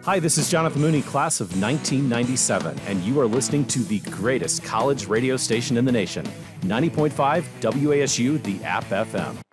Hi, this is Jonathan Mooney, class of 1997, and you are listening to the greatest college radio station in the nation, 90.5 WASU, the App FM.